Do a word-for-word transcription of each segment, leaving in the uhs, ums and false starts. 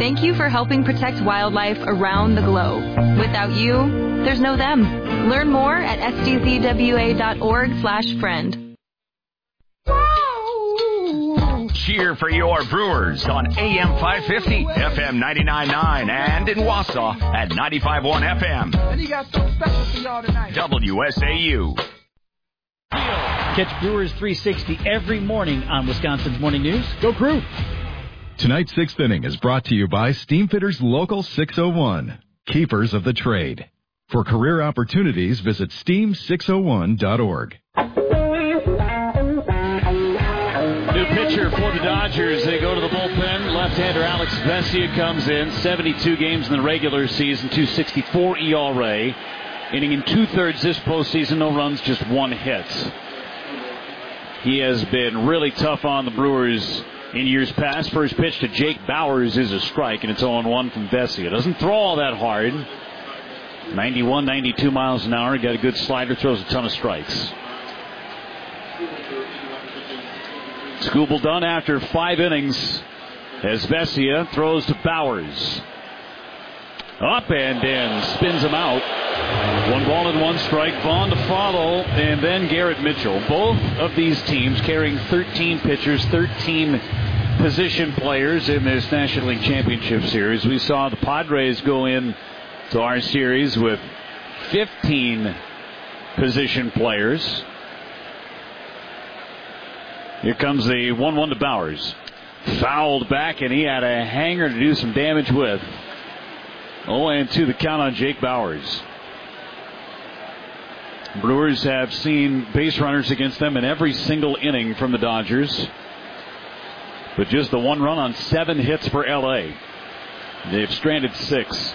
Thank you for helping protect wildlife around the globe. Without you, there's no them. Learn more at s d z w a dot org slash friend. Cheer for your Brewers on A M five fifty, F M ninety-nine point nine, and in Wausau at ninety-five point one F M. W S A U. Catch Brewers three sixty every morning on Wisconsin's Morning News. Go Crew! Tonight's sixth inning is brought to you by Steamfitters Local six oh one, Keepers of the Trade. For career opportunities, visit steam six oh one dot org. New pitcher for the Dodgers. They go to the bullpen. Left-hander Alex Vesia comes in. seventy-two games in the regular season, two sixty-four E R A. Inning in two-thirds this postseason, no runs, just one hit. He has been really tough on the Brewers in years past. First pitch to Jake Bauers is a strike, and it's oh one from Vesia. Doesn't throw all that hard. ninety-one, ninety-two miles an hour. Got a good slider, throws a ton of strikes. Skubal done after five innings as Vesia throws to Bauers. Up and in, spins him out. One ball and one strike. Vaughn to follow, and then Garrett Mitchell. Both of these teams carrying thirteen pitchers, thirteen position players in this National League Championship Series. We saw the Padres go in to our series with fifteen position players. Here comes the one one to Bauers. Fouled back, and he had a hanger to do some damage with. oh and two the count on Jake Bauers. Brewers have seen base runners against them in every single inning from the Dodgers. But just the one run on seven hits for L A. They've stranded six.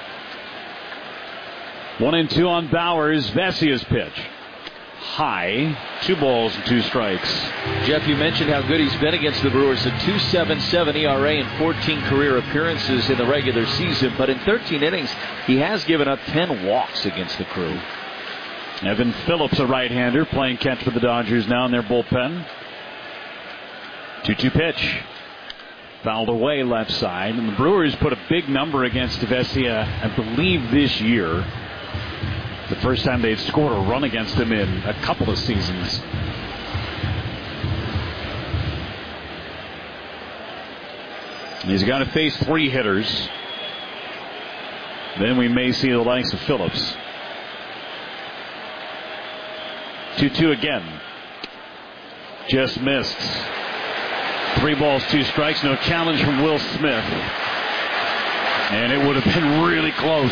One and two on Bauers. Vesia's pitch. High. Two balls and two strikes. Jeff, you mentioned how good he's been against the Brewers. A two point seven seven E R A and fourteen career appearances in the regular season. But in thirteen innings, he has given up ten walks against the Crew. Evan Phillips, a right-hander, playing catch for the Dodgers now in their bullpen. two two pitch. Fouled away left side. And the Brewers put a big number against Vesia, I believe, this year. The first time they've scored a run against him in a couple of seasons. And he's got to face three hitters. Then we may see the likes of Phillips. two two again. Just missed. Three balls, two strikes. No challenge from Will Smith. And it would have been really close.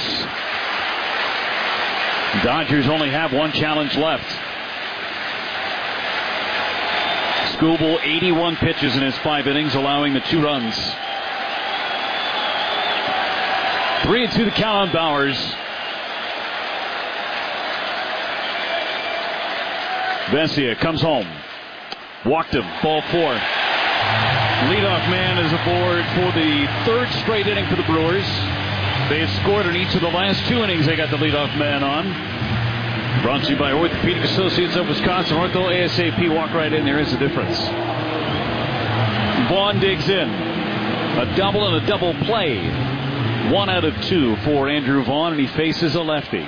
Dodgers only have one challenge left. Skubal, eighty-one pitches in his five innings, allowing the two runs. Three and two the count on Bauers. Vesia comes home. Walked him. Ball four. Leadoff man is aboard for the third straight inning for the Brewers. They have scored in each of the last two innings. They got the leadoff man on. Brought to you by Orthopedic Associates of Wisconsin. Ortho ASAP. Walk right in. There is a difference. Vaughn digs in. A double and a double play. One out of two for Andrew Vaughn, and he faces a lefty.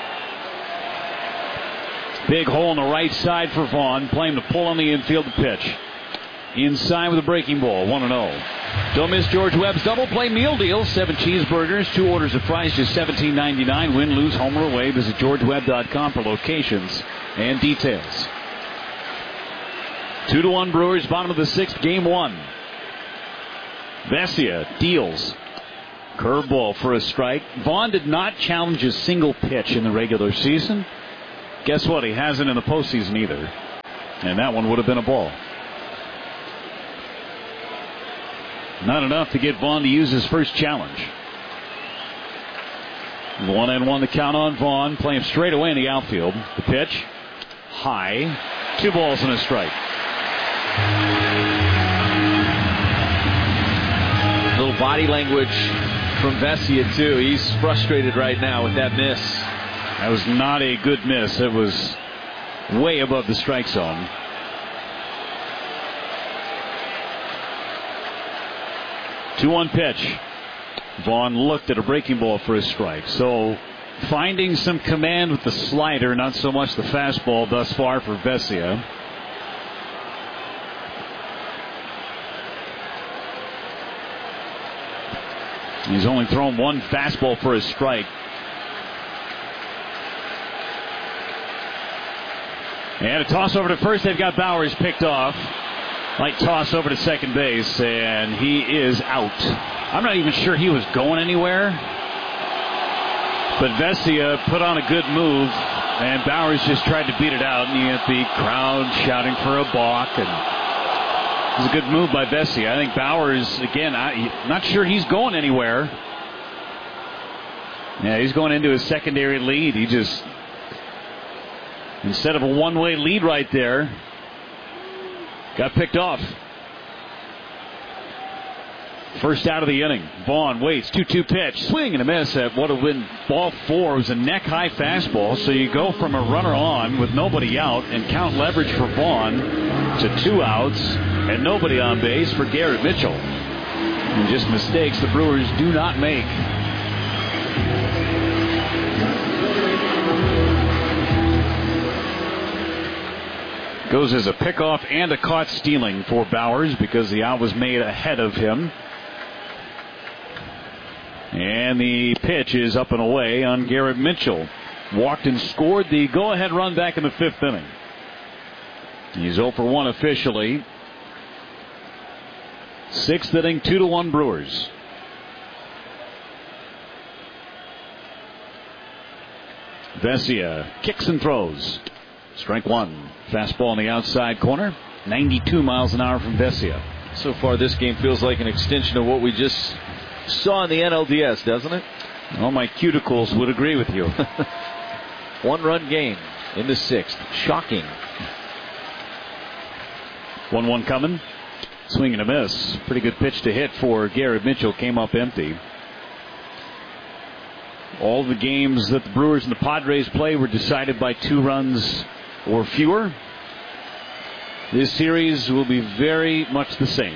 Big hole on the right side for Vaughn. Playing to pull on the infield to pitch. Inside with a breaking ball. one and oh. Don't miss George Webb's double play meal deal. Seven cheeseburgers, two orders of fries, just seventeen ninety-nine. Win, lose, home or away. Visit george webb dot com for locations and details. Two to one Brewers, bottom of the sixth, game one. Vesia deals. Curveball for a strike. Vaughn did not challenge a single pitch in the regular season. Guess what? He hasn't in the postseason either. And that one would have been a ball. Not enough to get Vaughn to use his first challenge. One and one to count on Vaughn. Play him straight away in the outfield. The pitch. High. Two balls and a strike. A little body language from Vesia, too. He's frustrated right now with that miss. That was not a good miss. It was way above the strike zone. two one pitch. Vaughn looked at a breaking ball for a strike. So finding some command with the slider, not so much the fastball thus far for Vesia. He's only thrown one fastball for a strike. And a toss over to first. They've got Bowers picked off. Light toss over to second base, and he is out. I'm not even sure he was going anywhere. But Vesia put on a good move, and Bowers just tried to beat it out. And you get the crowd shouting for a balk. And it was a good move by Vesia. I think Bowers, again, I'm not sure he's going anywhere. Yeah, he's going into his secondary lead. He just, instead of a one-way lead right there, got picked off. First out of the inning. Vaughn waits. two two pitch. Swing and a miss at what would have been ball four. It was a neck-high fastball. So you go from a runner on with nobody out and count leverage for Vaughn to two outs and nobody on base for Garrett Mitchell. And just mistakes the Brewers do not make. Goes as a pickoff and a caught stealing for Bowers because the out was made ahead of him. And the pitch is up and away on Garrett Mitchell. Walked and scored the go-ahead run back in the fifth inning. He's oh for one officially. Sixth inning, two to one Brewers. Vesia kicks and throws. Strike one. Fastball on the outside corner. ninety-two miles an hour from Vesia. So far, this game feels like an extension of what we just saw in the N L D S, doesn't it? All my cuticles would agree with you. One-run game in the sixth. Shocking. one one coming. Swing and a miss. Pretty good pitch to hit for Garrett Mitchell. Came up empty. All the games that the Brewers and the Padres play were decided by two runs or fewer. This series will be very much the same.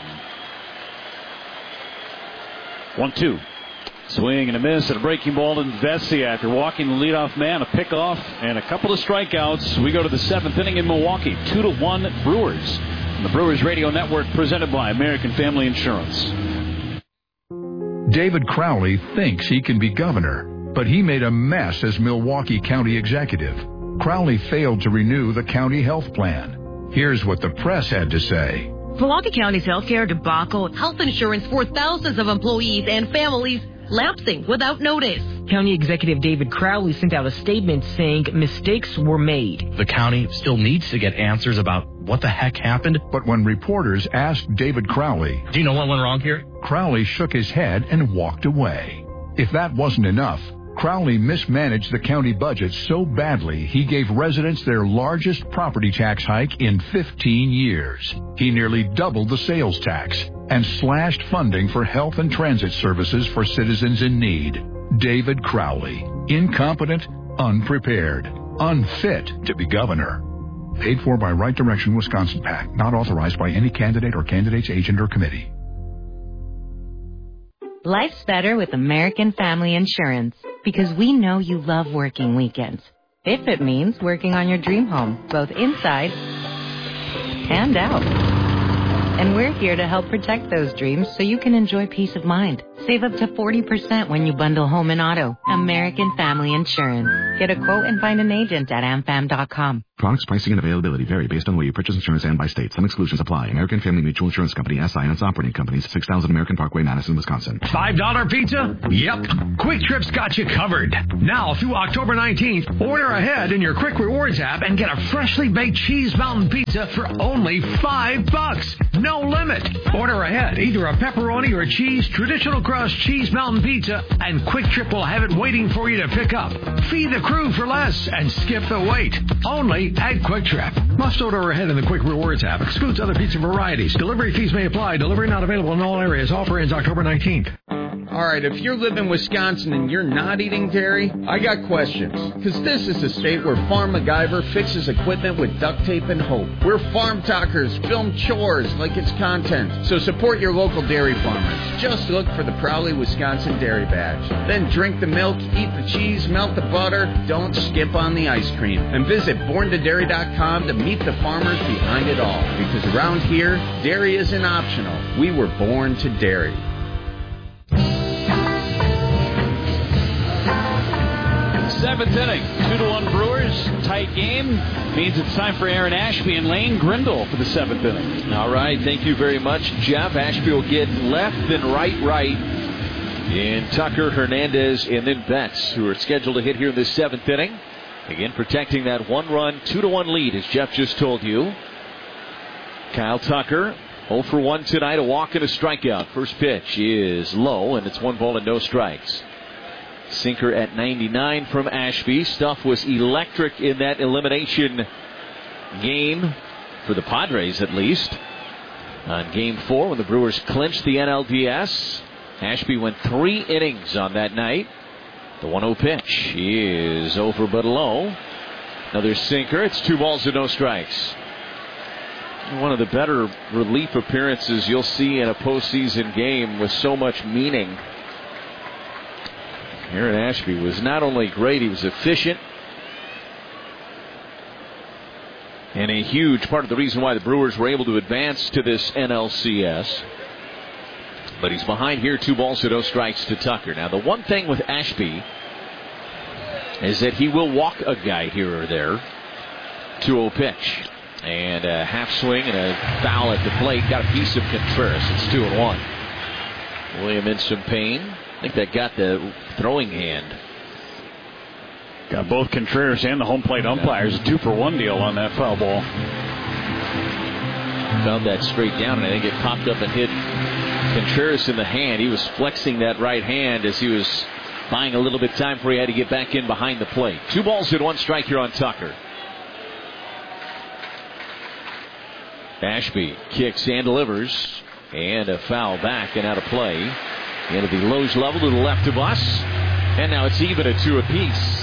one two. Swing and a miss and a breaking ball in Vesia after walking the leadoff man. A pickoff and a couple of strikeouts. We go to the seventh inning in Milwaukee. two to one Brewers. On the Brewers Radio Network, presented by American Family Insurance. David Crowley thinks he can be governor, but he made a mess as Milwaukee County executive. Crowley failed to renew the county health plan. Here's what the press had to say. Milwaukee County's healthcare debacle, health insurance for thousands of employees and families lapsing without notice. County Executive David Crowley sent out a statement saying mistakes were made. The county still needs to get answers about what the heck happened. But when reporters asked David Crowley, do you know what went wrong here? Crowley shook his head and walked away. If that wasn't enough, Crowley mismanaged the county budget so badly he gave residents their largest property tax hike in fifteen years. He nearly doubled the sales tax and slashed funding for health and transit services for citizens in need. David Crowley, incompetent, unprepared, unfit to be governor. Paid for by Right Direction Wisconsin PAC, not authorized by any candidate or candidate's agent or committee. Life's better with American Family Insurance because we know you love working weekends. If it means working on your dream home, both inside and out. And we're here to help protect those dreams so you can enjoy peace of mind. Save up to forty percent when you bundle home and auto. American Family Insurance. Get a quote and find an agent at am fam dot com. Products, pricing, and availability vary based on where you purchase insurance and by state. Some exclusions apply. American Family Mutual Insurance Company, S I and its operating companies, six thousand American Parkway, Madison, Wisconsin. five dollar pizza? Yep. Quick Trip's got you covered. Now through October nineteenth, order ahead in your Quick Rewards app and get a freshly baked Cheese Mountain Pizza for only five bucks. No limit. Order ahead, either a pepperoni or cheese, traditional crust Cheese Mountain Pizza, and Quick Trip will have it waiting for you to pick up. Feed the crew for less and skip the wait. Only at Quick Trip. Must order ahead in the Quick Rewards app. Excludes other pizza varieties. Delivery fees may apply. Delivery not available in all areas. Offer ends October nineteenth. Alright, if you live in Wisconsin and you're not eating dairy, I got questions. Because this is a state where Farm MacGyver fixes equipment with duct tape and hope. Where Farm Talkers film chores like it's content. So support your local dairy farmers. Just look for the Proudly Wisconsin Dairy Badge. Then drink the milk, eat the cheese, melt the butter. Don't skip on the ice cream. And visit born to dairy dot com to meet the farmers behind it all. Because around here, dairy isn't optional. We were born to dairy. Seventh inning, two to one Brewers, tight game. Means it's time for Aaron Ashby and Lane Grindle for the seventh inning. All right, thank you very much, Jeff. Ashby will get left and right, right. In Tucker, Hernandez, and then Betts, who are scheduled to hit here in the seventh inning. Again, protecting that one-run, two to one lead, as Jeff just told you. Kyle Tucker, oh for one tonight, a walk and a strikeout. First pitch is low, and it's one ball and no strikes. Sinker at ninety-nine from Ashby. Stuff was electric in that elimination game, for the Padres at least. On game four, when the Brewers clinched the N L D S, Ashby went three innings on that night. The one oh pitch is over but low. Another sinker. It's two balls and no strikes. One of the better relief appearances you'll see in a postseason game with so much meaning. Aaron Ashby was not only great, he was efficient. And a huge part of the reason why the Brewers were able to advance to this N L C S. But he's behind here, two balls to no strikes to Tucker. Now, the one thing with Ashby is that he will walk a guy here or there. two oh pitch. And a half swing and a foul at the plate. Got a piece of Contreras. It's two and one. William in some pain. I think that got the throwing hand. Got both Contreras and the home plate umpires. A two for one deal on that foul ball. Found that straight down, and I think it popped up and hit Contreras in the hand. He was flexing that right hand as he was buying a little bit of time before he had to get back in behind the plate. Two balls and one strike here on Tucker. Ashby kicks and delivers, and a foul back and out of play. Into the Lowe's level to the left of us. And now it's even at two apiece.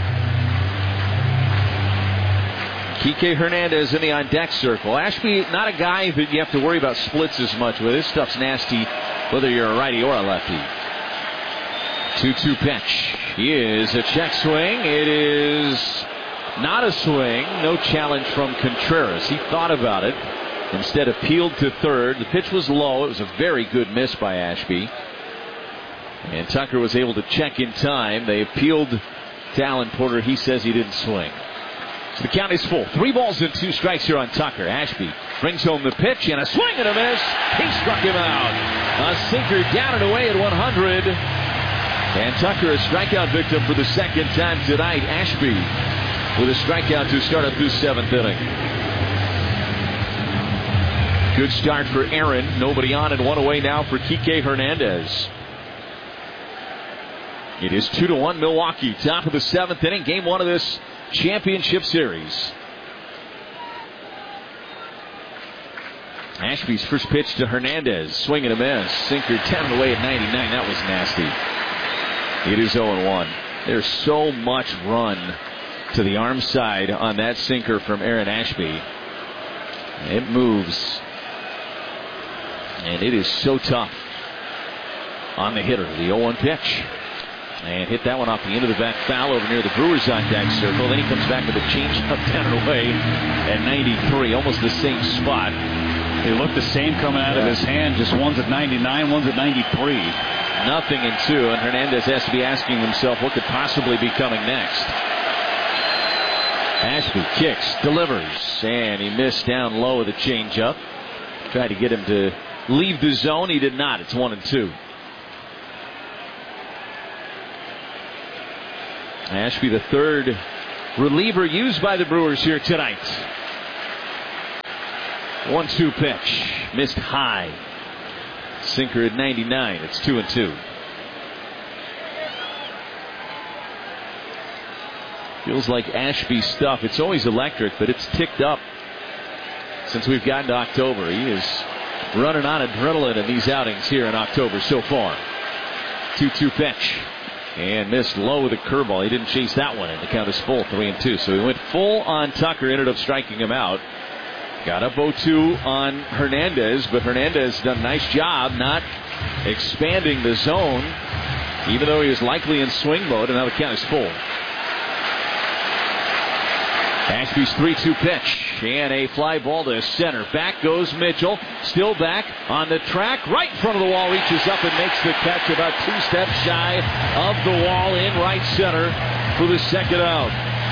Kike Hernandez in the on-deck circle. Ashby, not a guy that you have to worry about splits as much with. His stuff's nasty, whether you're a righty or a lefty. two two pitch is a check swing. It is not a swing. No challenge from Contreras. He thought about it. Instead appealed to third. The pitch was low. It was a very good miss by Ashby. And Tucker was able to check in time. They appealed to Alan Porter. He says he didn't swing. So the count is full. Three balls and two strikes here on Tucker. Ashby brings home the pitch and a swing and a miss. He struck him out. A sinker down and away at one hundred. And Tucker a strikeout victim for the second time tonight. Ashby with a strikeout to start up this seventh inning. Good start for Aaron. Nobody on and one away now for Kike Hernandez. It is two to one Milwaukee. Top of the seventh inning. Game one of this championship series. Ashby's first pitch to Hernandez. Swing and a miss. Sinker down away at ninety-nine. That was nasty. It is oh and one. There's so much run to the arm side on that sinker from Aaron Ashby. It moves. And it is so tough on the hitter. The oh one pitch. And hit that one off the end of the back foul over near the Brewers on deck circle. Then he comes back with a changeup down and away at ninety-three. Almost the same spot. They look the same coming out of his hand. Just one's at ninety-nine, one's at ninety-three. Nothing in two. And Hernandez has to be asking himself what could possibly be coming next. Ashby kicks, delivers, and he missed down low with a changeup. Tried to get him to leave the zone. He did not. It's one and two. Ashby, the third reliever used by the Brewers here tonight. one two pitch. Missed high. Sinker at ninety-nine. It's two and two. Feels like Ashby stuff. It's always electric, but it's ticked up since we've gotten to October. He is running on adrenaline in these outings here in October so far. two two pitch. And missed low with a curveball. He didn't chase that one in. The count is full, three and two. So he went full on Tucker, ended up striking him out. Got up oh two on Hernandez, but Hernandez done a nice job not expanding the zone, even though he was likely in swing mode, and now the count is full. Ashby's three two pitch, and a fly ball to center. Back goes Mitchell, still back on the track, right in front of the wall, reaches up and makes the catch about two steps shy of the wall in right center for the second out.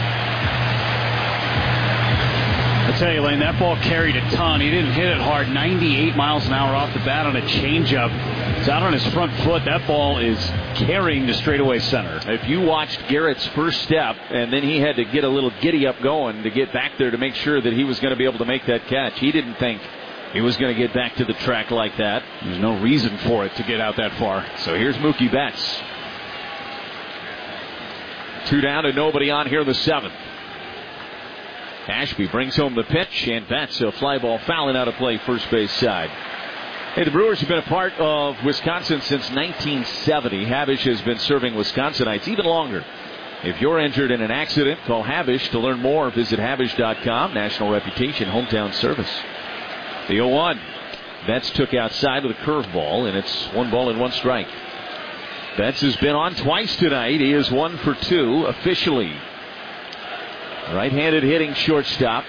I tell you, Lane, that ball carried a ton. He didn't hit it hard. ninety-eight miles an hour off the bat on a changeup. It's out on his front foot. That ball is carrying to straightaway center. If you watched Garrett's first step, and then he had to get a little giddy up going to get back there to make sure that he was going to be able to make that catch. He didn't think he was going to get back to the track like that. There's no reason for it to get out that far. So here's Mookie Betts. Two down and nobody on here in the seventh. Ashby brings home the pitch, and Betts a fly ball fouling out of play first base side. Hey, the Brewers have been a part of Wisconsin since nineteen seventy. Havish has been serving Wisconsinites even longer. If you're injured in an accident, call Havish. To learn more, visit Havish dot com. National reputation, hometown service. The oh one. Betts took outside with a curveball, and it's one ball and one strike. Betts has been on twice tonight. He is one for two officially. Right-handed hitting shortstop.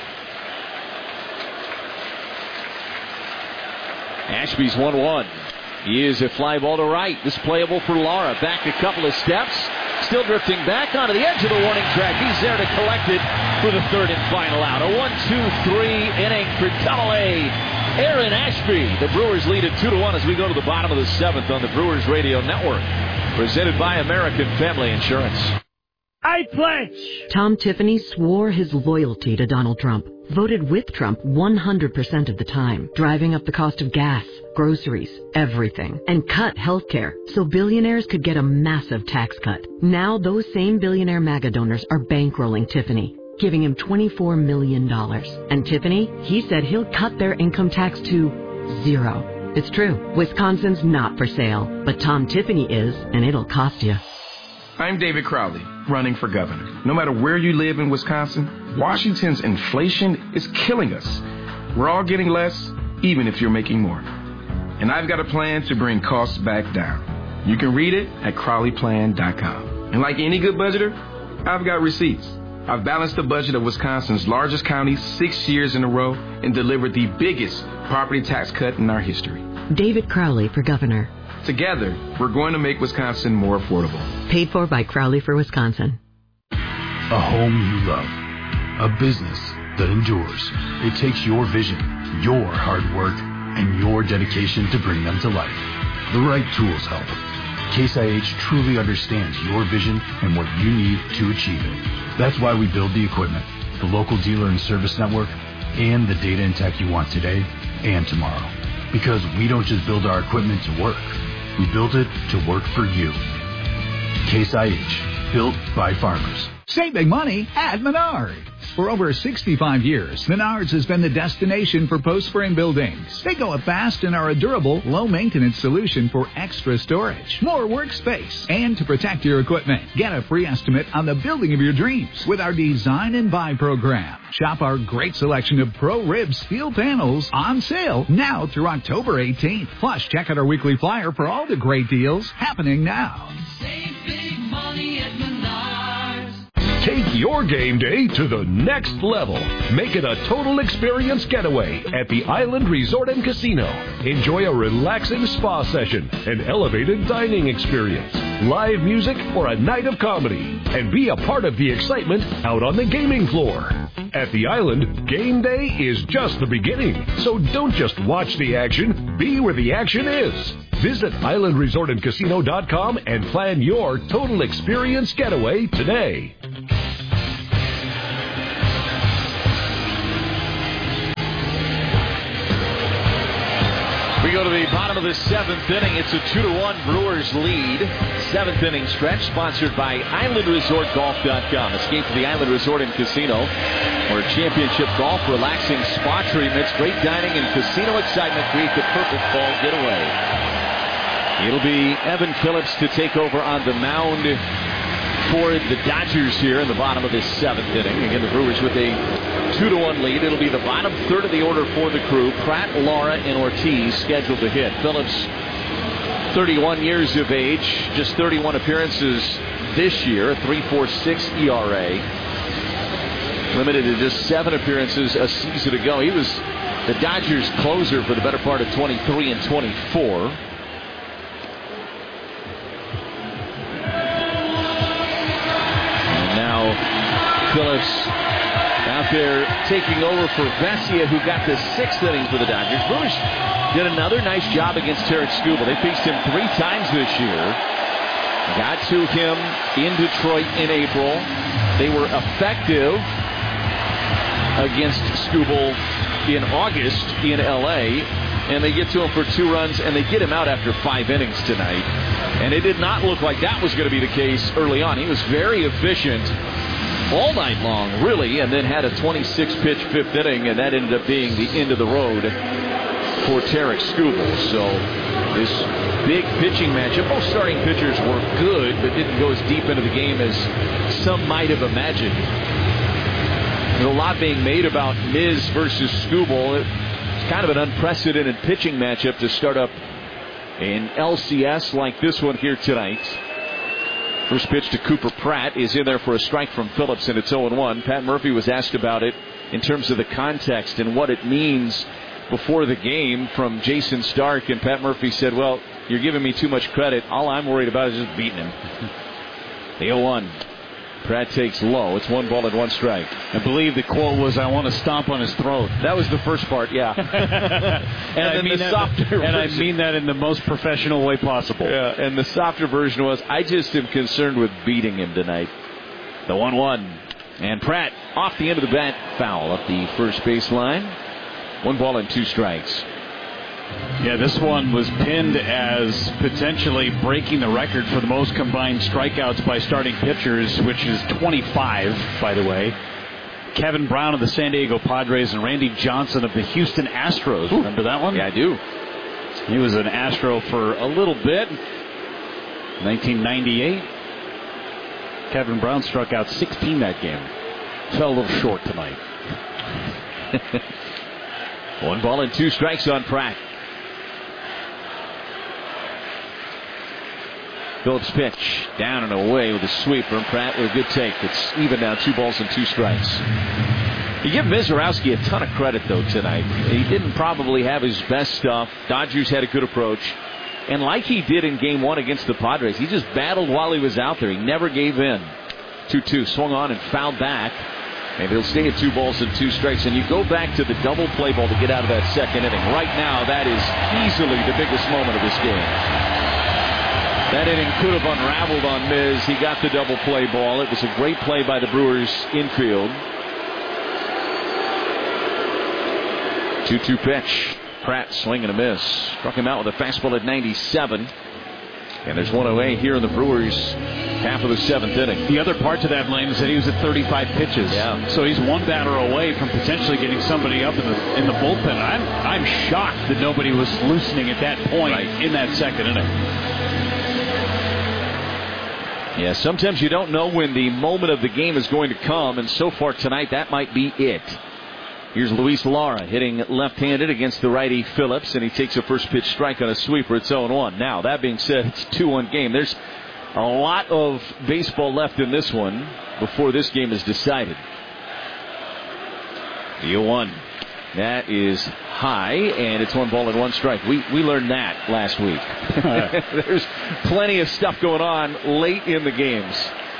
Ashby's one one. He is a fly ball to right. This playable for Lara. Back a couple of steps. Still drifting back onto the edge of the warning track. He's there to collect it for the third and final out. A one two three inning for Double A. Aaron Ashby. The Brewers lead at two to one as we go to the bottom of the seventh on the Brewers Radio Network. Presented by American Family Insurance. I pledge! Tom Tiffany swore his loyalty to Donald Trump. Voted with Trump one hundred percent of the time, driving up the cost of gas, groceries, everything, and cut health care so billionaires could get a massive tax cut. Now those same billionaire MAGA donors are bankrolling Tiffany, giving him twenty-four million dollars. And Tiffany, he said he'll cut their income tax to zero. It's true. Wisconsin's not for sale, but Tom Tiffany is, and it'll cost you. I'm David Crowley, running for governor. No matter where you live in Wisconsin, Washington's inflation is killing us. We're all getting less, even if you're making more. And I've got a plan to bring costs back down. You can read it at crowley plan dot com. And like any good budgeter, I've got receipts. I've balanced the budget of Wisconsin's largest county six years in a row and delivered the biggest property tax cut in our history. David Crowley for governor. Together, we're going to make Wisconsin more affordable. Paid for by Crowley for Wisconsin. A home you love. A business that endures. It takes your vision, your hard work, and your dedication to bring them to life. The right tools help. Case I H truly understands your vision and what you need to achieve it. That's why we build the equipment, the local dealer and service network, and the data and tech you want today and tomorrow. Because we don't just build our equipment to work. We built it to work for you. Case I H, built by farmers. Save big money at Menards. For over sixty-five years, Menards has been the destination for post-frame buildings. They go up fast and are a durable, low-maintenance solution for extra storage, more workspace, and to protect your equipment. Get a free estimate on the building of your dreams with our Design and Buy program. Shop our great selection of Pro Rib steel panels on sale now through October eighteenth. Plus, check out our weekly flyer for all the great deals happening now. Save big money at Menards. Take your game day to the next level. Make it a total experience getaway at the Island Resort and Casino. Enjoy a relaxing spa session, an elevated dining experience, live music, or a night of comedy. And be a part of the excitement out on the gaming floor. At the Island, game day is just the beginning. So don't just watch the action, be where the action is. Visit island resort and casino dot com and plan your total experience getaway today. We go to the bottom of the seventh inning. It's a two to one Brewers lead. Seventh inning stretch sponsored by island resort golf dot com. Escape to the Island Resort and Casino, where championship golf, relaxing spa treatments, great dining, and casino excitement create the perfect fall getaway. It'll be Evan Phillips to take over on the mound for the Dodgers here in the bottom of this seventh inning. Again, the Brewers with a two to one lead. It'll be the bottom third of the order for the crew. Pratt, Lara, and Ortiz scheduled to hit. Phillips, thirty-one years of age, just thirty-one appearances this year, a three point four six E R A. Limited to just seven appearances a season ago. He was the Dodgers closer for the better part of twenty-three and twenty-four. Phillips out there taking over for Vesia, who got the sixth inning for the Dodgers. Brewers did another nice job against Tarik Skubal. They faced him three times this year. Got to him in Detroit in April. They were effective against Skubal in August in L A, and they get to him for two runs, and they get him out after five innings tonight. And it did not look like that was going to be the case early on. He was very efficient all night long, really, and then had a twenty-six pitch fifth inning, and that ended up being the end of the road for Tarik Skubal. So this big pitching matchup, both starting pitchers were good, but didn't go as deep into the game as some might have imagined. There's a lot being made about Miz versus Skubal. It's kind of an unprecedented pitching matchup to start up in L C S like this one here tonight. First pitch to Cooper Pratt is in there for a strike from Phillips, and it's oh and one. Pat Murphy was asked about it in terms of the context and what it means before the game from Jason Stark, and Pat Murphy said, well, you're giving me too much credit. All I'm worried about is just beating him. The oh one. Pratt takes low. It's one ball and one strike. I believe the quote was, I want to stomp on his throat. That was the first part, yeah. and and then I mean the that, softer And version. I mean that in the most professional way possible. Yeah, and the softer version was, I just am concerned with beating him tonight. The one one. And Pratt off the end of the bat, foul up the first baseline. One ball and two strikes. Yeah, this one was pinned as potentially breaking the record for the most combined strikeouts by starting pitchers, which is twenty-five, by the way. Kevin Brown of the San Diego Padres and Randy Johnson of the Houston Astros. Ooh. Remember that one? Yeah, I do. He was an Astro for a little bit. nineteen ninety-eight. Kevin Brown struck out sixteen that game. Fell a little short tonight. One ball and two strikes on Pratt. Phillips pitch down and away with a sweeper, and Pratt with a good take. It's even now, two balls and two strikes. You give Mizorowski a ton of credit, though, tonight. He didn't probably have his best stuff. Dodgers had a good approach. And like he did in game one against the Padres, he just battled while he was out there. He never gave in. two two, swung on and fouled back. And he'll stay at two balls and two strikes. And you go back to the double play ball to get out of that second inning. Right now, that is easily the biggest moment of this game. That inning could have unraveled on Miz. He got the double play ball. It was a great play by the Brewers infield. two two pitch. Pratt swinging a miss. Struck him out with a fastball at ninety-seven. And there's one away here in the Brewers half of the seventh inning. The other part to that, Lane, is that he was at thirty-five pitches. Yeah. So he's one batter away from potentially getting somebody up in the in the bullpen. I'm I'm shocked that nobody was loosening at that point right. in that second inning. Yeah, sometimes you don't know when the moment of the game is going to come, and so far tonight that might be it. Here's Luis Lara hitting left-handed against the righty Phillips, and he takes a first pitch strike on a sweeper. It's oh and one. Now, that being said, it's a two one game. There's a lot of baseball left in this one before this game is decided. The oh one. That is high, and it's one ball and one strike. We we learned that last week. There's plenty of stuff going on late in the games.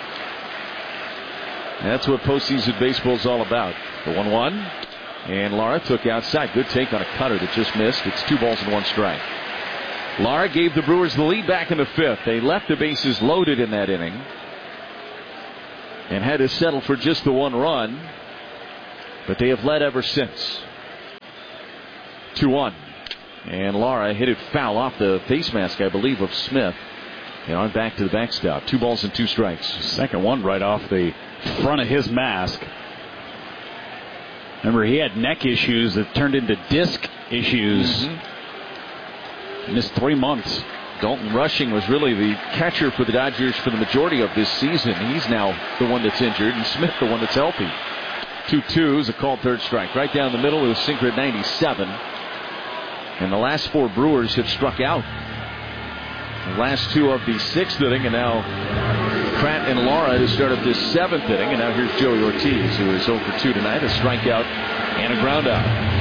That's what postseason baseball is all about. The one one. And Lara took outside. Good take on a cutter that just missed. It's two balls and one strike. Lara gave the Brewers the lead back in the fifth. They left the bases loaded in that inning and had to settle for just the one run. But they have led ever since. two one. And Lara hit it foul off the face mask, I believe, of Smith. And on back to the backstop. Two balls and two strikes. Second one right off the front of his mask. Remember, he had neck issues that turned into disc issues. Mm-hmm. Missed three months. Dalton Rushing was really the catcher for the Dodgers for the majority of this season. He's now the one that's injured, and Smith the one that's healthy. two two is a called third strike. Right down the middle with a sinker at ninety-seven. And the last four Brewers have struck out. The last two of the sixth inning, and now Pratt and Lara to start up this seventh inning. And now here's Joey Ortiz, who is oh for two tonight, a strikeout and a ground out.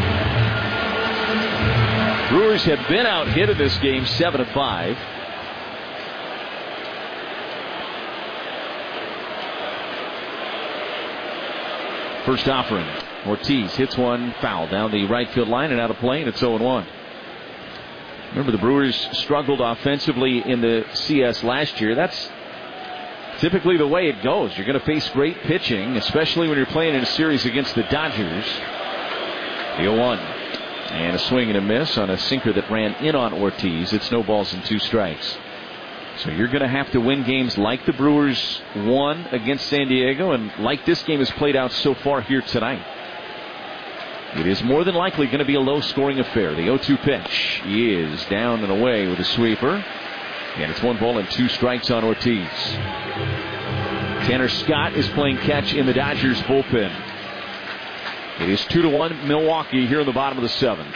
Brewers have been out hit in this game seven to five. First offering. Ortiz hits one foul down the right field line and out of play, and it's oh and one. Remember, the Brewers struggled offensively in the C S last year. That's typically the way it goes. You're going to face great pitching, especially when you're playing in a series against the Dodgers. The oh one. And a swing and a miss on a sinker that ran in on Ortiz. It's no balls and two strikes. So you're going to have to win games like the Brewers won against San Diego and like this game has played out so far here tonight. It is more than likely going to be a low-scoring affair. The oh two pitch is down and away with a sweeper. And it's one ball and two strikes on Ortiz. Tanner Scott is playing catch in the Dodgers bullpen. It is two to one Milwaukee here in the bottom of the seventh.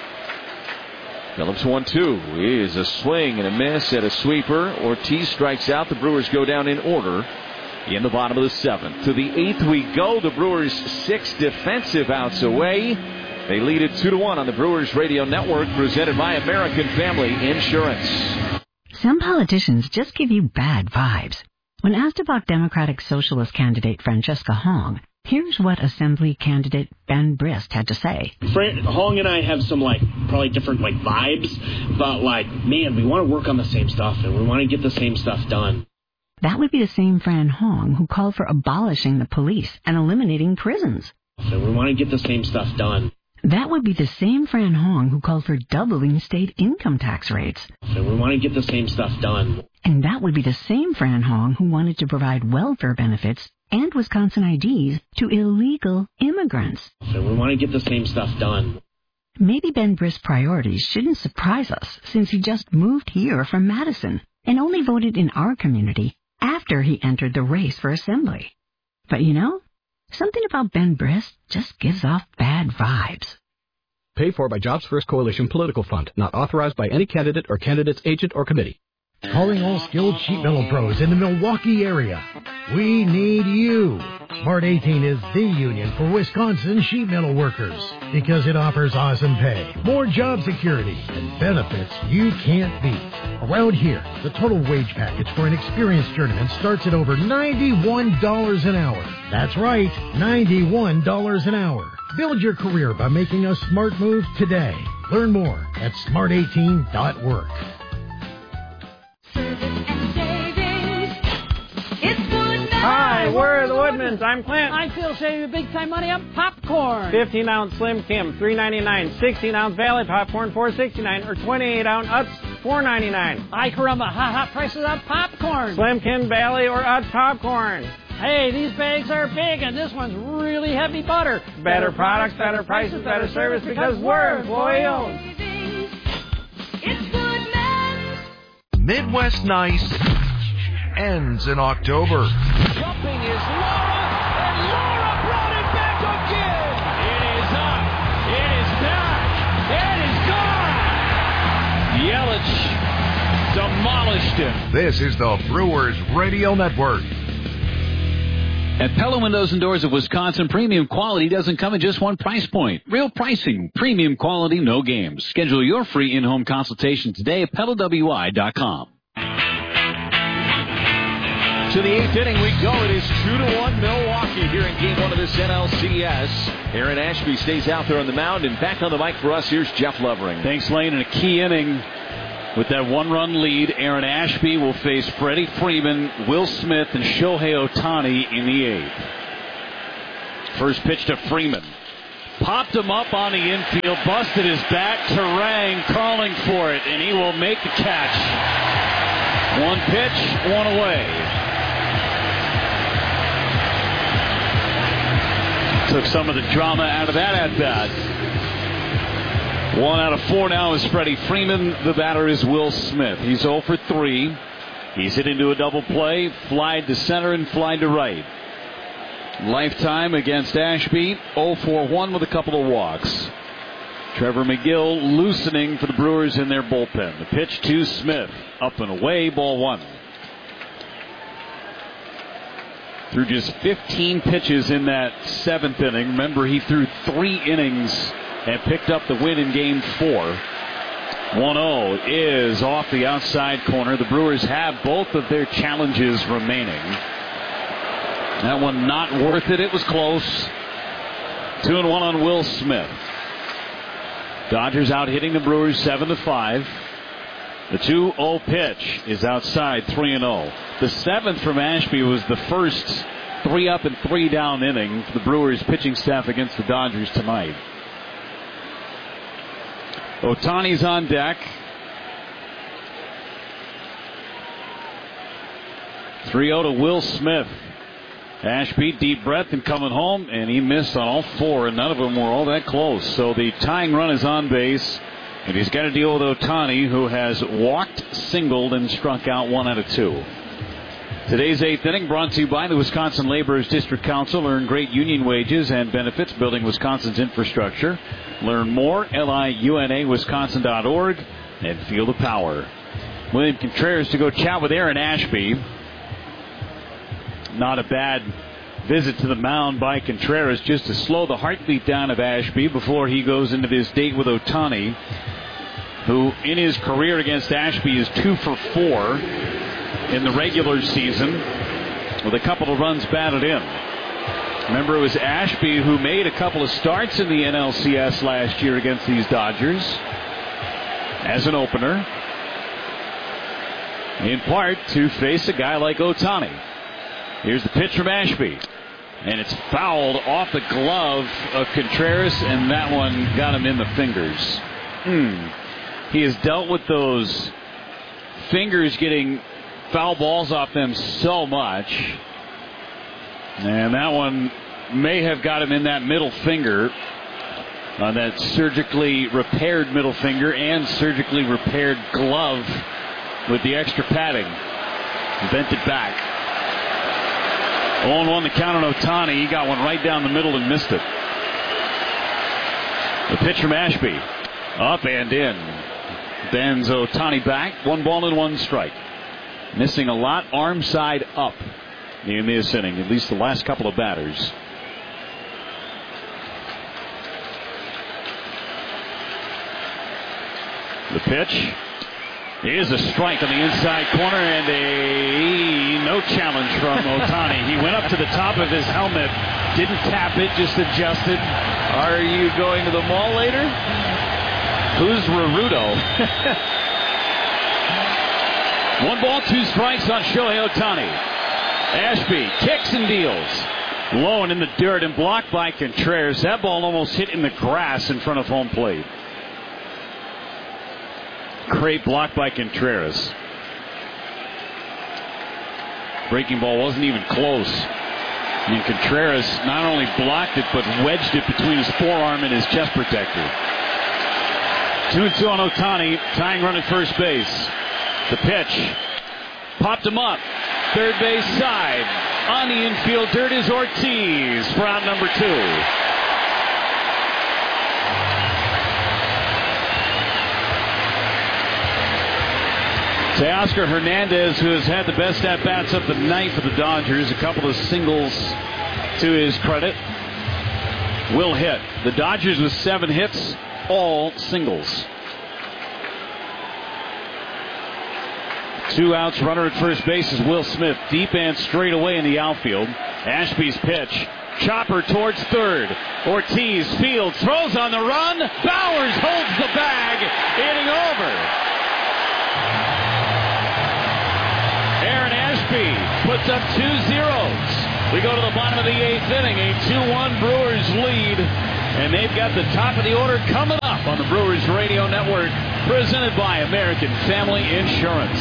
Phillips one two is a swing and a miss at a sweeper. Ortiz strikes out. The Brewers go down in order in the bottom of the seventh. To the eighth we go. The Brewers six defensive outs away. They lead it two to one on the Brewers Radio Network, presented by American Family Insurance. Some politicians just give you bad vibes. When asked about Democratic Socialist candidate Francesca Hong, here's what Assembly candidate Ben Brist had to say. Fran- Hong and I have some, like, probably different, like, vibes, but, like, man, we want to work on the same stuff, and we want to get the same stuff done. That would be the same Fran Hong who called for abolishing the police and eliminating prisons. And we want to get the same stuff done. That would be the same Fran Hong who called for doubling state income tax rates. And we want to get the same stuff done. And that would be the same Fran Hong who wanted to provide welfare benefits and Wisconsin I Ds to illegal immigrants. And we want to get the same stuff done. Maybe Ben Brist's priorities shouldn't surprise us, since he just moved here from Madison and only voted in our community after he entered the race for Assembly. But you know, something about Ben Brist just gives off bad vibes. Paid for by Jobs First Coalition Political Fund. Not authorized by any candidate or candidate's agent or committee. Calling all skilled sheet metal pros in the Milwaukee area. We need you. Smart eighteen is the union for Wisconsin sheet metal workers because it offers awesome pay, more job security, and benefits you can't beat. Around here, the total wage package for an experienced journeyman starts at over ninety-one dollars an hour. That's right, ninety-one dollars an hour. Build your career by making a smart move today. Learn more at smart eighteen dot work. Hi, we're the Woodmans. I'm Clint. I feel saving big time money on popcorn. fifteen ounce Slim Kim, three ninety-nine. sixteen ounce Valley popcorn, four sixty-nine. Or twenty-eight ounce Utz, four ninety-nine. Ay caramba, hot, hot prices on popcorn. Slim Kim, Valley, or Utz popcorn. Hey, these bags are big, and this one's really heavy butter. Better, better products, better prices, better service, because we're employee-owned. It's Woodman's. Midwest Nice ends in October. Jumping is Lara, and Lara brought it back again. It is up. It is back. It is gone. Yelich demolished him. This is the Brewers Radio Network. At Pella Windows and Doors of Wisconsin, premium quality doesn't come at just one price point. Real pricing, premium quality, no games. Schedule your free in-home consultation today at Pella W I dot com. To the eighth inning we go. It is two to one Milwaukee here in game one of this N L C S. Aaron Ashby stays out there on the mound, and back on the mic for us, here's Jeff Levering. Thanks, Lane. In a key inning with that one-run lead, Aaron Ashby will face Freddie Freeman, Will Smith, and Shohei Ohtani in the eighth. First pitch to Freeman. Popped him up on the infield, busted his bat. Terang calling for it, and he will make the catch. One pitch, one away. Took some of the drama out of that at-bat. One out of four now is Freddie Freeman. The batter is Will Smith. He's oh for three. He's hit into a double play, flied to center and flied to right. Lifetime against Ashby, oh for one with a couple of walks. Trevor McGill loosening for the Brewers in their bullpen. The pitch to Smith. Up and away, ball one. Threw just fifteen pitches in that seventh inning. Remember, he threw three innings and picked up the win in game four. one oh is off the outside corner. The Brewers have both of their challenges remaining. That one not worth it. It was close. Two and one on Will Smith. Dodgers out hitting the Brewers seven to five. The two oh pitch is outside, three and oh. The seventh from Ashby was the first three up and three down inning for the Brewers pitching staff against the Dodgers tonight. Ohtani's on deck. three oh to Will Smith. Ashby, deep breath and coming home, and he missed on all four, and none of them were all that close. So the tying run is on base, and he's got to deal with Ohtani, who has walked, singled, and struck out one out of two. Today's eighth inning brought to you by the Wisconsin Laborers District Council. Earn great union wages and benefits, building Wisconsin's infrastructure. Learn more, L I U N A Wisconsin dot org, and feel the power. William Contreras to go chat with Aaron Ashby. Not a bad visit to the mound by Contreras, just to slow the heartbeat down of Ashby before he goes into this date with Ohtani, who in his career against Ashby is two for four in the regular season with a couple of runs batted in. Remember, it was Ashby who made a couple of starts in the N L C S last year against these Dodgers as an opener, in part to face a guy like Ohtani. Here's the pitch from Ashby, and it's fouled off the glove of Contreras, and that one got him in the fingers. Mm. He has dealt with those fingers getting foul balls off them so much, and that one may have got him in that middle finger, on that surgically repaired middle finger and surgically repaired glove with the extra padding. Bent it back. oh and one the count on Ohtani. He got one right down the middle and missed it. The pitch from Ashby. Up and in. Bends Ohtani back. One ball and one strike. Missing a lot arm side up in this inning, at least the last couple of batters. The pitch is a strike on the inside corner, and a no challenge from Ohtani. He went up to the top of his helmet, didn't tap it, just adjusted. Are you going to the mall later? Who's Rarudo? One ball, two strikes on Shohei Ohtani. Ashby kicks and deals. Low and in the dirt and blocked by Contreras. That ball almost hit in the grass in front of home plate. Great block by Contreras. Breaking ball wasn't even close. And Contreras not only blocked it, but wedged it between his forearm and his chest protector. Two and two on Ohtani, tying run at first base. The pitch popped him up. Third base side. On the infield dirt is Ortiz for out number two. Teoscar Hernandez, who has had the best at-bats of the night for the Dodgers, a couple of singles to his credit, will hit. The Dodgers with seven hits, all singles. Two outs, runner at first base is Will Smith, deep and straight away in the outfield. Ashby's pitch, chopper towards third. Ortiz fields, throws on the run. Bowers holds the bag, inning over. Aaron Ashby puts up two zeros. We go to the bottom of the eighth inning. A two one Brewers lead. And they've got the top of the order coming up on the Brewers Radio Network. Presented by American Family Insurance.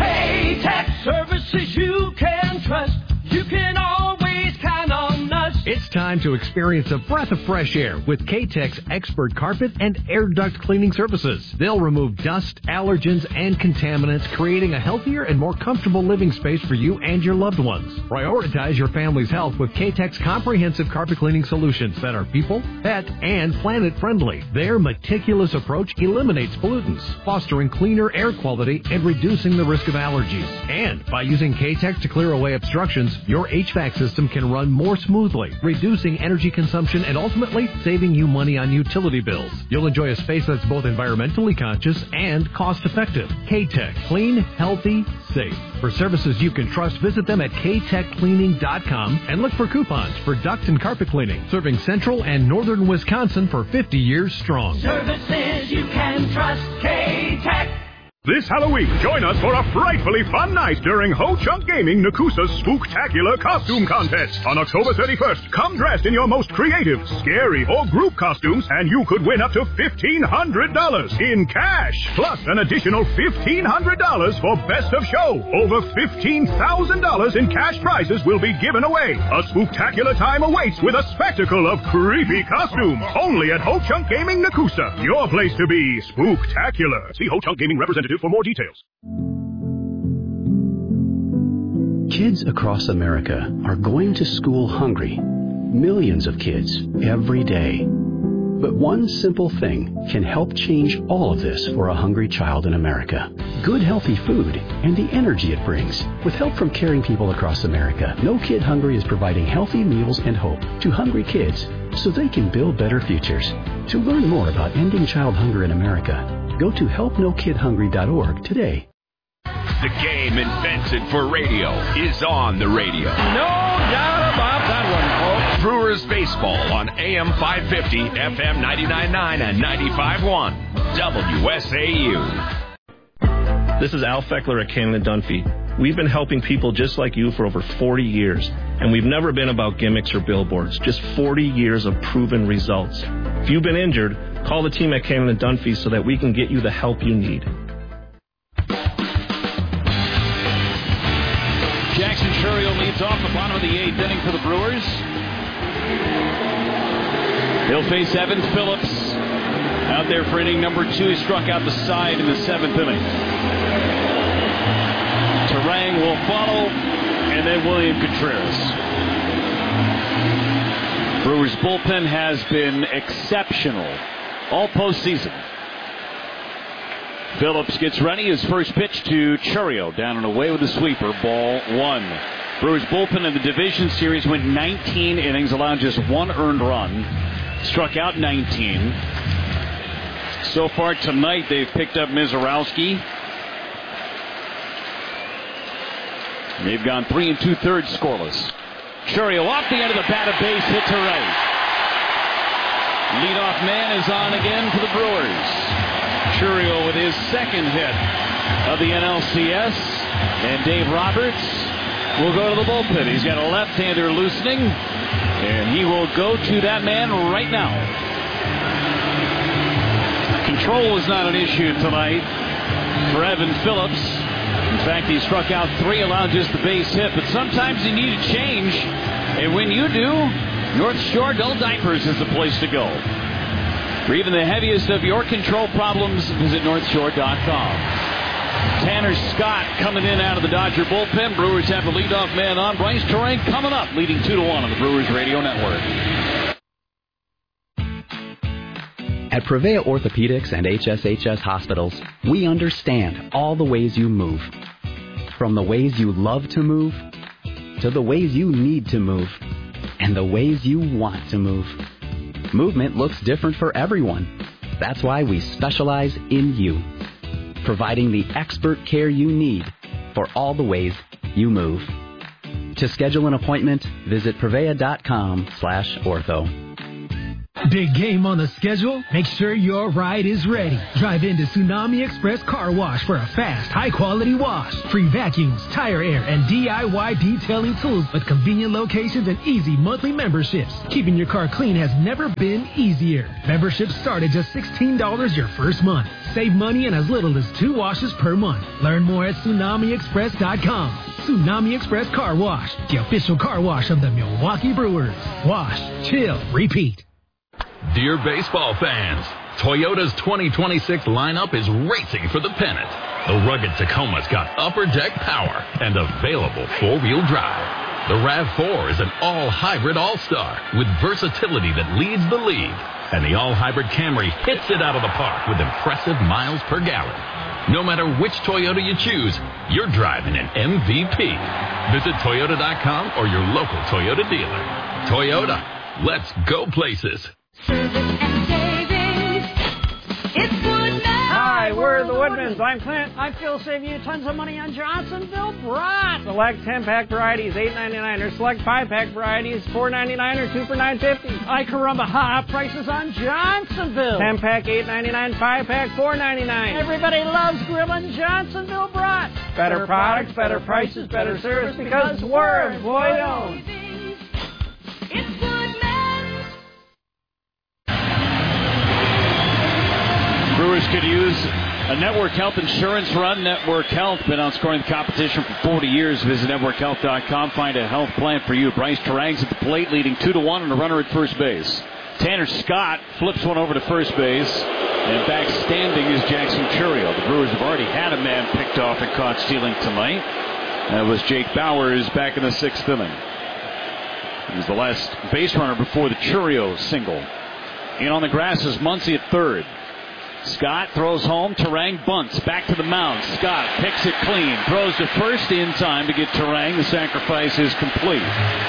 Hey, tax services you can trust. You can always count on us. It's It's time to experience a breath of fresh air with K-Tech's expert carpet and air duct cleaning services. They'll remove dust, allergens, and contaminants, creating a healthier and more comfortable living space for you and your loved ones. Prioritize your family's health with K-Tech's comprehensive carpet cleaning solutions that are people, pet, and planet friendly. Their meticulous approach eliminates pollutants, fostering cleaner air quality and reducing the risk of allergies. And by using K-Tech to clear away obstructions, your H V A C system can run more smoothly, reducing energy consumption and ultimately saving you money on utility bills. You'll enjoy a space that's both environmentally conscious and cost-effective. K-Tech. Clean, healthy, safe. For services you can trust, visit them at k tech cleaning dot com and look for coupons for duct and carpet cleaning, serving central and northern Wisconsin for fifty years strong. Services you can trust. K-Tech. This Halloween, join us for a frightfully fun night during Ho Chunk Gaming Nakusa's Spooktacular Costume Contest. On October thirty-first, come dressed in your most creative, scary, or group costumes, and you could win up to fifteen hundred dollars in cash, plus an additional fifteen hundred dollars for Best of Show. Over fifteen thousand dollars in cash prizes will be given away. A spooktacular time awaits with a spectacle of creepy costumes. Only at Ho Chunk Gaming Nakusa, your place to be spooktacular. See Ho Chunk Gaming representative for more details. Kids across America are going to school hungry. Millions of kids every day. But one simple thing can help change all of this for a hungry child in America. Good, healthy food and the energy it brings. With help from caring people across America, No Kid Hungry is providing healthy meals and hope to hungry kids so they can build better futures. To learn more about ending child hunger in America, go to help no kid hungry dot org today. The game invented for radio is on the radio. No doubt about that one, folks. Brewers baseball on A M five fifty, F M ninety-nine point nine, and ninety-five point one. W S A U. This is Al Feckler at Cannon and Dunphy. We've been helping people just like you for over forty years, and we've never been about gimmicks or billboards, just forty years of proven results. If you've been injured, call the team at Cannon and Dunphy so that we can get you the help you need. Jackson Churio leads off the bottom of the eighth inning for the Brewers. He'll face Evan Phillips out there for inning number two. He struck out the side in the seventh inning. Terang will follow, and then William Contreras. Brewers bullpen has been exceptional all postseason. Phillips gets ready. His first pitch to Churio. Down and away with the sweeper. Ball one. Brewers bullpen in the division series went nineteen innings, allowed just one earned run. Struck out nineteen. So far tonight, they've picked up Mizorowski. They've gone three and two-thirds scoreless. Churio off the end of the bat, a base hit to right. Leadoff man is on again for the Brewers. Churio with his second hit of the N L C S. And Dave Roberts will go to the bullpen. He's got a left-hander loosening, and he will go to that man right now. Control is not an issue tonight for Evan Phillips. In fact, he struck out three, allowed just the base hit, but sometimes you need a change. And when you do, North Shore Adult Diapers is the place to go. For even the heaviest of your control problems, visit north shore dot com. Tanner Scott coming in out of the Dodger bullpen. Brewers have the leadoff man on. Bryce Terang coming up, leading two to one on the Brewers Radio Network. At Prevea Orthopedics and H S H S Hospitals, we understand all the ways you move. From the ways you love to move, to the ways you need to move, and the ways you want to move. Movement looks different for everyone. That's why we specialize in you, providing the expert care you need for all the ways you move. To schedule an appointment, visit prevea dot com slash ortho. Big game on the schedule? Make sure your ride is ready. Drive into Tsunami Express Car Wash for a fast, high-quality wash. Free vacuums, tire air, and D I Y detailing tools with convenient locations and easy monthly memberships. Keeping your car clean has never been easier. Memberships start at just sixteen dollars your first month. Save money in as little as two washes per month. Learn more at tsunami express dot com. Tsunami Express Car Wash, the official car wash of the Milwaukee Brewers. Wash, chill, repeat. Dear baseball fans, Toyota's twenty twenty-six lineup is racing for the pennant. The rugged Tacoma's got upper deck power and available four-wheel drive. The RAV four is an all-hybrid all-star with versatility that leads the league. And the all-hybrid Camry hits it out of the park with impressive miles per gallon. No matter which Toyota you choose, you're driving an M V P. Visit Toyota dot com or your local Toyota dealer. Toyota, let's go places. Hi, we're the Woodmans. I'm Clint. I feel save you tons of money on Johnsonville Brat. Select ten-pack varieties, eight ninety-nine, or select five-pack varieties, four ninety-nine, or two for nine fifty. I caramba, ha, prices on Johnsonville. ten-pack, eight ninety-nine, five-pack, four ninety-nine. Everybody loves grilling Johnsonville Brat. Better, better products, better prices, better service, because we're employee-owned. It's Woodman's. Brewers could use a Network Health insurance run. Network Health been outscoring the competition for forty years. Visit network health dot com. Find a health plan for you. Bryce Terang's at the plate, leading two to one, and a runner at first base. Tanner Scott flips one over to first base, and back standing is Jackson Chourio. The Brewers have already had a man picked off and caught stealing tonight. That was Jake Bauers back in the sixth inning. He was the last base runner before the Chourio single. In on the grass is Muncy at third. Scott throws home. Terang bunts. Back to the mound. Scott picks it clean. Throws to first in time to get Terang. The sacrifice is complete.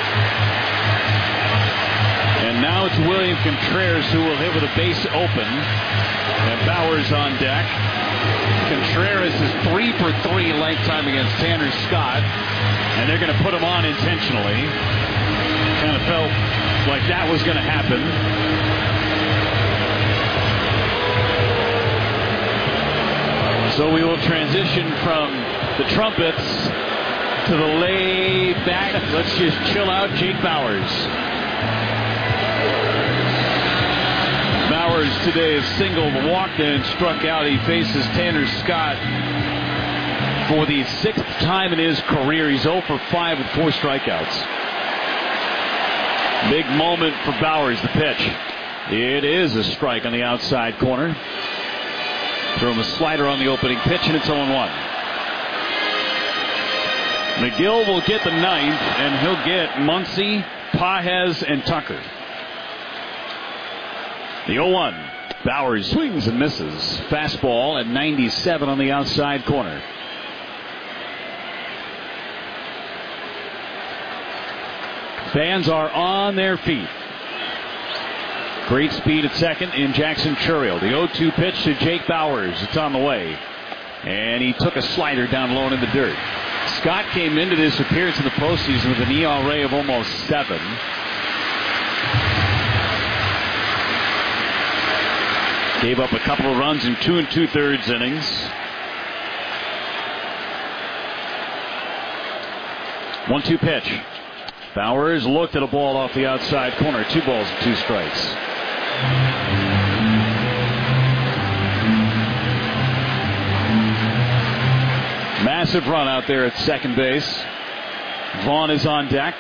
And now it's William Contreras who will hit with a base open. And Bauers on deck. Contreras is three for three lifetime against Tanner Scott. And they're going to put him on intentionally. Kind of felt like that was going to happen. So we will transition from the trumpets to the laid back. Let's just chill out, Jake Bauers. Bauers today is singled, walked, and struck out. He faces Tanner Scott for the sixth time in his career. He's oh for five with four strikeouts. Big moment for Bauers, the pitch. It is a strike on the outside corner. Throw him a slider on the opening pitch, and it's oh one. McGill will get the ninth, and he'll get Muncy, Pages, and Tucker. The oh one. Bauers swings and misses. Fastball at ninety-seven on the outside corner. Fans are on their feet. Great speed at second in Jackson Chourio. The oh two pitch to Jake Bauers. It's on the way. And he took a slider down low and in the dirt. Scott came into this appearance in the postseason with an E R A of almost seven. Gave up a couple of runs in two and two-thirds innings. one two pitch. Bauers looked at a ball off the outside corner. Two balls and two strikes. Massive run out there at second base. Vaughn is on deck.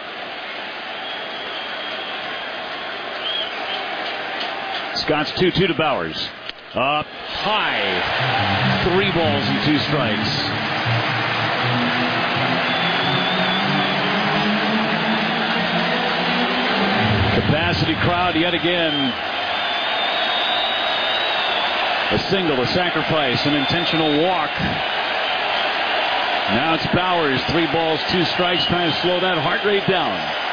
Scott's two two to Bauers. Up high. Three balls and two strikes. Capacity crowd yet again. A single, a sacrifice, an intentional walk. Now it's Bauers. Three balls, two strikes, trying to slow that heart rate down.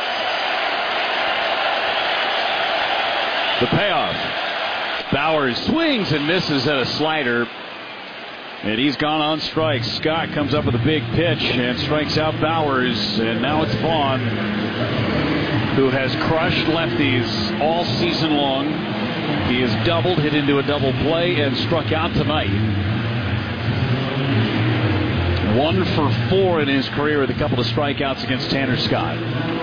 The payoff. Bauers swings and misses at a slider. And he's gone on strikes. Scott comes up with a big pitch and strikes out Bauers. And now it's Vaughn, who has crushed lefties all season long. He has doubled, hit into a double play, and struck out tonight. One for four in his career with a couple of strikeouts against Tanner Scott.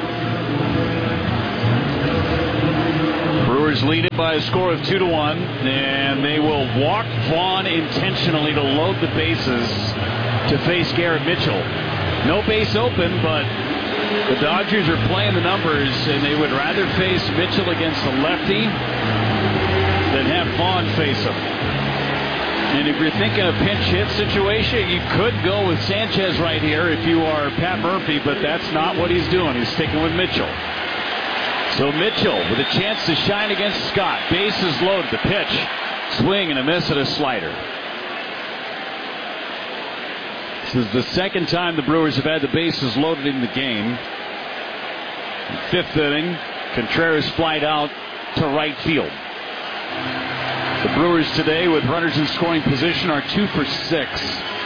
Brewers lead it by a score of two to one, and they will walk Vaughn intentionally to load the bases to face Garrett Mitchell. No base open, but the Dodgers are playing the numbers, and they would rather face Mitchell against the lefty than have Vaughn face him. And if you're thinking a pinch hit situation, you could go with Sanchez right here if you are Pat Murphy, but that's not what he's doing. He's sticking with Mitchell. So Mitchell with a chance to shine against Scott. Bases loaded. The pitch. Swing and a miss at a slider. This is the second time the Brewers have had the bases loaded in the game. Fifth inning, Contreras flied out to right field. The Brewers today with runners in scoring position are two for six.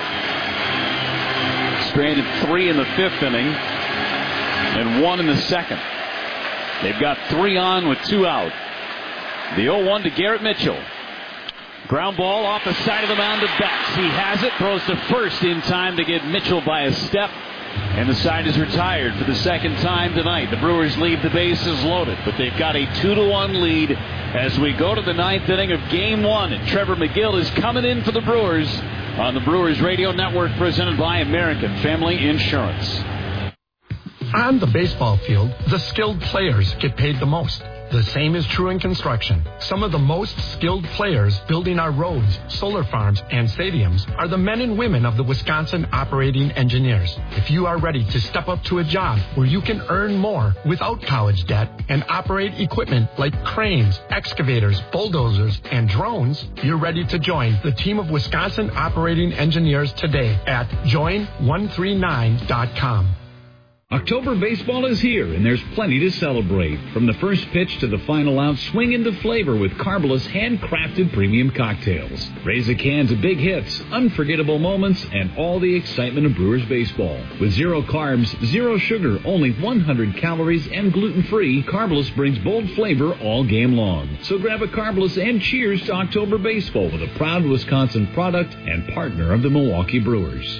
Stranded three in the fifth inning and one in the second. They've got three on with two out. The oh one to Garrett Mitchell. Ground ball off the side of the mound to Betts. He has it, throws to first in time to get Mitchell by a step. And the side is retired for the second time tonight. The Brewers leave the bases loaded, but they've got a two to one lead as we go to the ninth inning of game one. And Trevor McGill is coming in for the Brewers on the Brewers Radio Network, presented by American Family Insurance. On the baseball field, the skilled players get paid the most. The same is true in construction. Some of the most skilled players building our roads, solar farms, and stadiums are the men and women of the Wisconsin Operating Engineers. If you are ready to step up to a job where you can earn more without college debt and operate equipment like cranes, excavators, bulldozers, and drones, you're ready to join the team of Wisconsin Operating Engineers today at join one three nine dot com. October baseball is here, and there's plenty to celebrate. From the first pitch to the final out, swing into flavor with Carbolus handcrafted premium cocktails. Raise a can to big hits, unforgettable moments, and all the excitement of Brewers baseball. With zero carbs, zero sugar, only one hundred calories, and gluten-free, Carbolus brings bold flavor all game long. So grab a Carbolus and cheers to October baseball with a proud Wisconsin product and partner of the Milwaukee Brewers.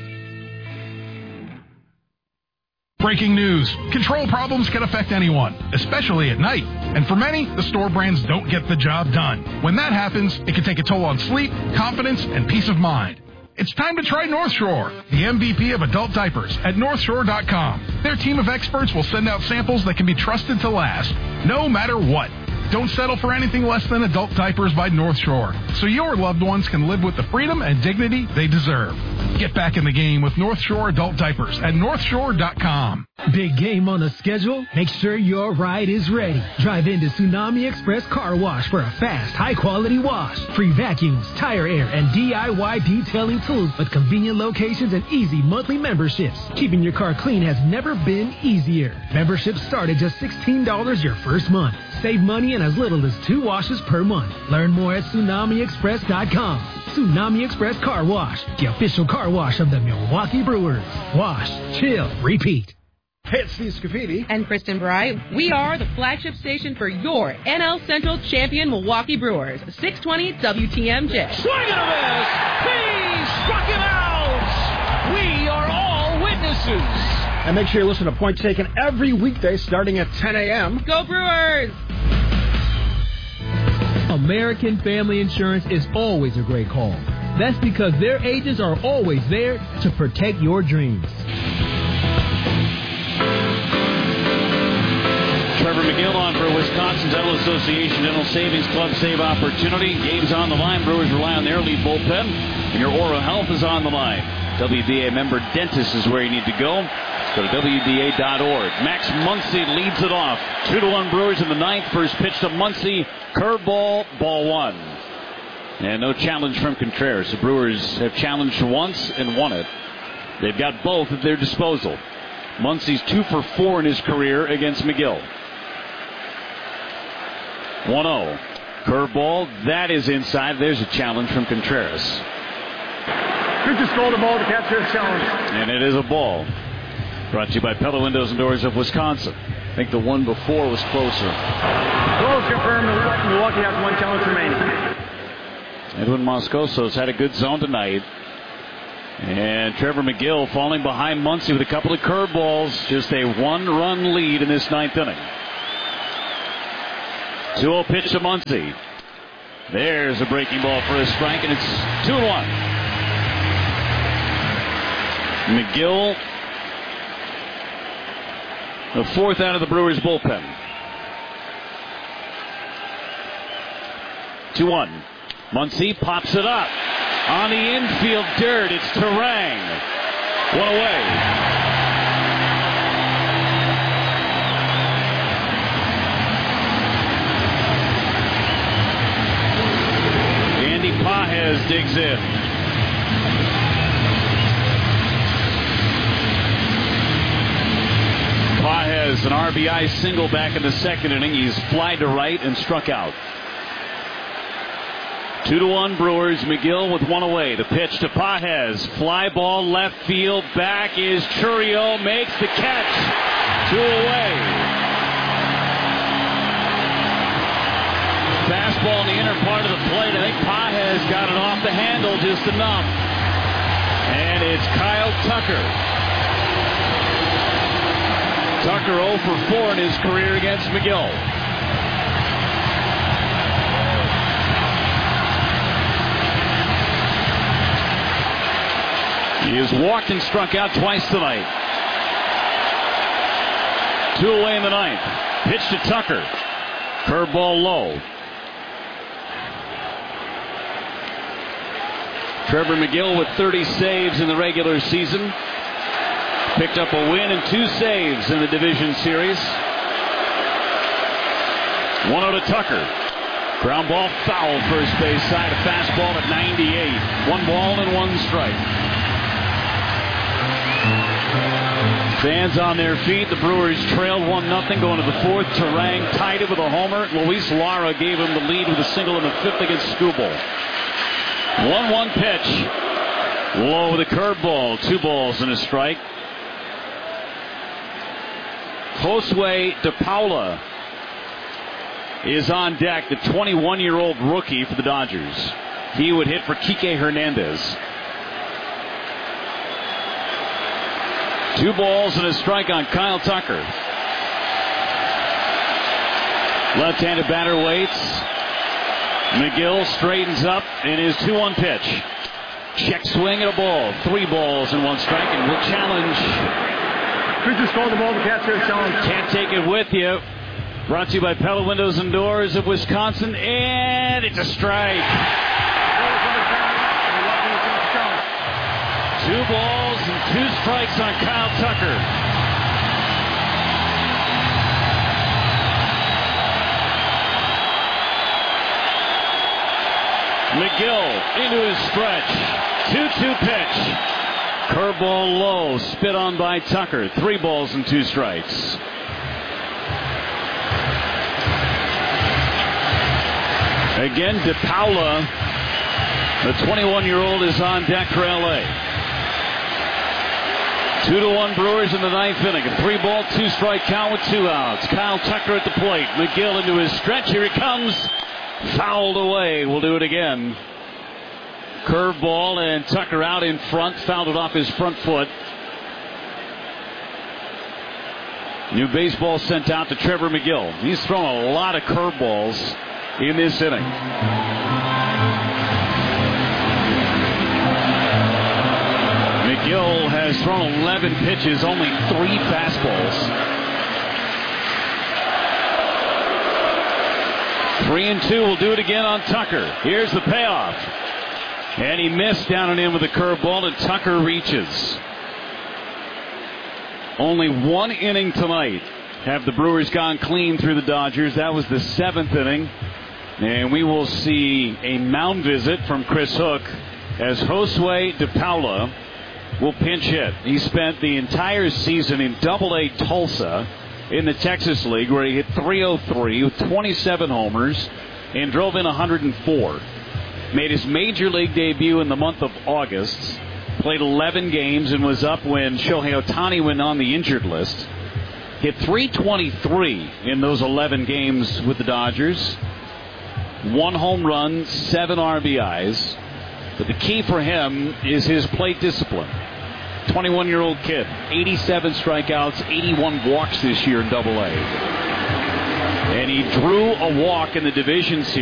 Breaking news. Control problems can affect anyone, especially at night. And for many, the store brands don't get the job done. When that happens, it can take a toll on sleep, confidence, and peace of mind. It's time to try North Shore, the M V P of adult diapers at north shore dot com. Their team of experts will send out samples that can be trusted to last, no matter what. Don't settle for anything less than adult diapers by North Shore, so your loved ones can live with the freedom and dignity they deserve. Get back in the game with North Shore adult diapers at north shore dot com. Big game on the schedule? Make sure your ride is ready. Drive into Tsunami Express Car Wash for a fast, high-quality wash. Free vacuums, tire air, and D I Y detailing tools with convenient locations and easy monthly memberships. Keeping your car clean has never been easier. Memberships start at just sixteen dollars your first month. Save money in as little as two washes per month. Learn more at tsunami express dot com. Tsunami Express Car Wash, the official car wash of the Milwaukee Brewers. Wash, chill, repeat. Hey, it's Steve Scafidi. And Kristen Bry. We are the flagship station for your N L Central champion Milwaukee Brewers. six twenty W T M J. Swing and a miss! He struck him out! We are all witnesses. And make sure you listen to Point Taken every weekday starting at ten a.m. Go Brewers! American Family Insurance is always a great call. That's because their agents are always there to protect your dreams. Trevor McGill on for Wisconsin Dental Association Dental Savings Club Save Opportunity. Games on the line. Brewers rely on their lead bullpen. And your oral health is on the line. W D A member dentist is where you need to go. Go to W D A dot org. Max Muncy leads it off. Two to one Brewers in the ninth. First pitch to Muncy. Curveball, ball one. And no challenge from Contreras. The Brewers have challenged once and won it. They've got both at their disposal. Muncy's two for four in his career against McGill. one oh. Curveball, that is inside. There's a challenge from Contreras. Good to score the ball to capture a challenge. And it is a ball. Brought to you by Pella Windows and Doors of Wisconsin. I think the one before was closer. Close confirmed. Milwaukee has one challenge remaining. Edwin Moscoso's had a good zone tonight. And Trevor McGill falling behind Muncy with a couple of curveballs. Just a one-run lead in this ninth inning. two oh pitch to Muncy. There's a breaking ball for a strike, and it's two one. McGill The fourth out of the Brewers bullpen. two one. Muncy pops it up. On the infield dirt, it's Terang. One away. Andy Pages digs in. Pages, an R B I single back in the second inning. He's flied to right and struck out. Two to one Brewers. McGill with one away. The pitch to Pages. Fly ball left field. Back is Chourio. Makes the catch. Two away. Fastball in the inner part of the plate. I think Pages got it off the handle just enough. And it's Kyle Tucker. Tucker oh for four in his career against McGill. He has walked and struck out twice tonight. Two away in the ninth. Pitch to Tucker. Curveball low. Trevor McGill with thirty saves in the regular season. Picked up a win and two saves in the division series. one oh to Tucker. Ground ball foul first base side. A fastball at ninety-eight. One ball and one strike. Fans on their feet. The Brewers trailed one nothing going to the fourth. Terang tied it with a homer. Luis Lara gave him the lead with a single in the fifth against Skubal. one one pitch. Low with a curveball. Two balls and a strike. Josue De Paula is on deck, the twenty-one-year-old rookie for the Dodgers. He would hit for Kike Hernandez. Two balls and a strike on Kyle Tucker. Left-handed batter waits. McGill straightens up in his two one pitch. Check swing and a ball. Three balls and one strike, and will challenge. Creatures throwing the ball to catcher. Challenge. Can't take it with you. Brought to you by Pella Windows and Doors of Wisconsin, and it's a strike. Two balls and two strikes on Kyle Tucker. McGill into his stretch. two two pitch. Curveball low. Spit on by Tucker. Three balls and two strikes. Again, De Paula, the twenty-one-year-old, is on deck for L A. Two to one Brewers in the ninth inning. A three ball, two strike count with two outs. Kyle Tucker at the plate. McGill into his stretch. Here he comes. Fouled away. We'll do it again. Curveball and Tucker out in front. Fouled it off his front foot. New baseball sent out to Trevor McGill. He's thrown a lot of curveballs in this inning. McGill has thrown eleven pitches, only three fastballs. Three and two will do it again on Tucker. Here's the payoff. And he missed down and in with a curveball, and Tucker reaches. Only one inning tonight have the Brewers gone clean through the Dodgers. That was the seventh inning. And we will see a mound visit from Chris Hook as Josue De Paula will pinch hit. He spent the entire season in Double A Tulsa in the Texas League, where he hit three oh three with twenty-seven homers and drove in one hundred four. Made his major league debut in the month of August. Played eleven games and was up when Shohei Ohtani went on the injured list. Hit three twenty-three in those eleven games with the Dodgers. One home run, seven R B Is. But the key for him is his plate discipline. twenty-one-year-old kid, eighty-seven strikeouts, eighty-one walks this year in Double A. And he drew a walk in the division series.